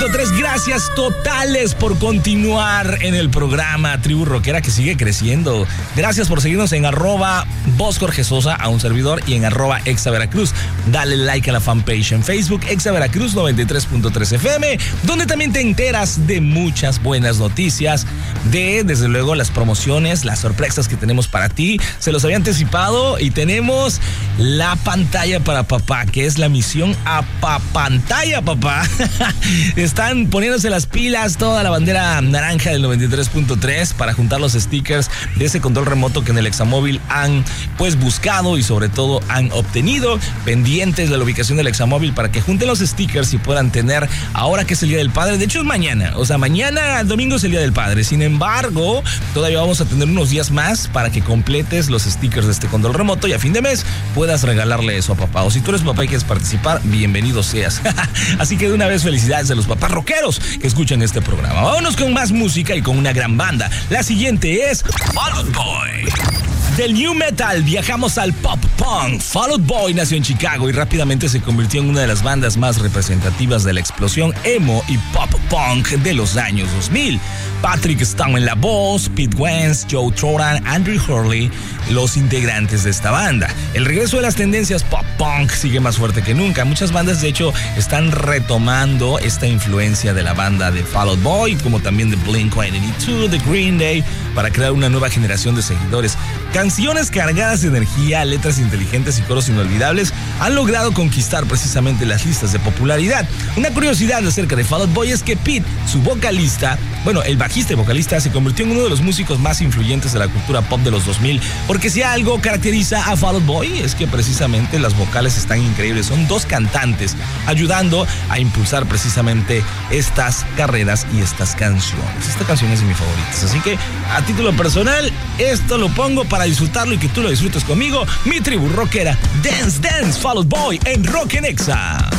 93.3, gracias totales por continuar en el programa Tribu Rockera, que sigue creciendo. Gracias por seguirnos en @VozJorgeSosa a un servidor y en @ExaVeracruz. Dale like a la fanpage en Facebook, ExaVeracruz 93.3 FM, donde también te enteras de muchas buenas noticias, desde luego las promociones, las sorpresas que tenemos para ti. Se los había anticipado y tenemos la pantalla para papá, que es la misión a pantalla, papá. Están poniéndose las pilas toda la bandera naranja del 93.3 para juntar los stickers de ese control remoto que en el Examóvil han pues buscado y sobre todo han obtenido. Pendientes de la ubicación del Examóvil para que junten los stickers y puedan tener, ahora que es el Día del Padre, de hecho es mañana, o sea, mañana domingo es el Día del Padre. Sin embargo, todavía vamos a tener unos días más para que completes los stickers de este control remoto y a fin de mes puedas regalarle eso a papá. O si tú eres papá y quieres participar, bienvenido seas. Así que de una vez, felicidades a los papás rockeros que escuchan este programa. Vámonos con más música y con una gran banda. La siguiente es Fall Out Boy. Del new metal viajamos al pop punk. Fall Out Boy nació en Chicago y rápidamente se convirtió en una de las bandas más representativas de la explosión emo y pop punk de los años 2000. Patrick Stone en la voz, Pete Wentz, Joe Troran, Andrew Hurley, los integrantes de esta banda. El regreso de las tendencias pop punk sigue más fuerte que nunca. Muchas bandas, de hecho, están retomando esta influencia de la banda de Fall Out Boy, como también de Blink-182, de Green Day, para crear una nueva generación de seguidores. Canciones cargadas de energía, letras inteligentes y coros inolvidables han logrado conquistar precisamente las listas de popularidad. Una curiosidad acerca de Fall Out Boy es que Pete, su vocalista, el bajista y vocalista, se convirtió en uno de los músicos más influyentes de la cultura pop de los 2000, porque si algo caracteriza a Fall Out Boy es que precisamente las vocales están increíbles. Son dos cantantes ayudando a impulsar precisamente estas carreras y estas canciones. Esta canción es de mis favoritas, así que a título personal esto lo pongo para disfrutarlo y que tú lo disfrutes conmigo. Mi tribu rockera, Dance Dance, Fall Out Boy en Rock en Exa.